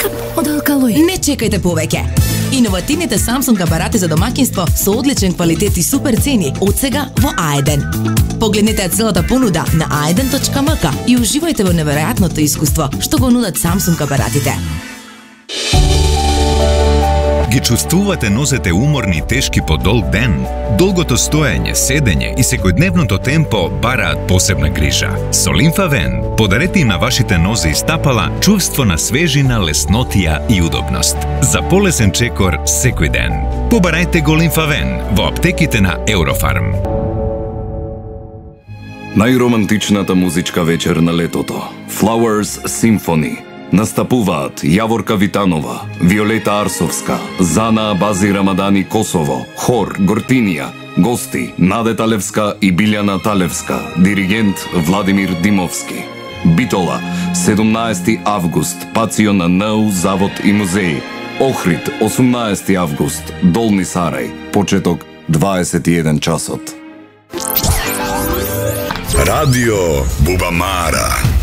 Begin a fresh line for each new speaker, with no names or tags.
кап од алкалој.
Не чекајте повеќе. Иновативните Samsung апарати за домаќинство со одличен квалитет и супер цени од сега во Аеден. Погледнете целата понуда на aeden.mk и уживајте во неверојатното искуство што го нудат Samsung апаратите.
Ги чувствувате нозете уморни и тешки по долг ден? Долгото стоење, седење и секојдневното темпо бараат посебна грижа. Со Лимфавен подарете на вашите нозе и стапала чувство на свежина, леснотија и удобност. За полесен чекор секој ден. Побарајте го Лимфавен во аптеките на Eurofarm.
Најромантичната музичка вечер на летото. Flowers Symphony. Настапуваат Јаворка Витанова, Виолета Арсовска, Зана Бази Рамадани Косово, Хор Гортинија, гости Надета Левска и Билјана Талевска, диригент Владимир Димовски. Битола, 17 август, пацио на НУ Завод и музеи. Охрид, 18 август, Долни Сарај, почеток 21 часот.
Радио Бубамара.